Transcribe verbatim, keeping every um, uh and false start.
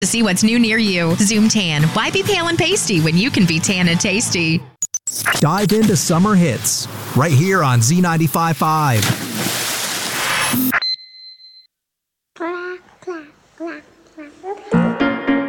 To see what's new near you, Zoom Tan. Why be pale and pasty when you can be tan and tasty? Dive into summer hits right here on Z ninety-five point five.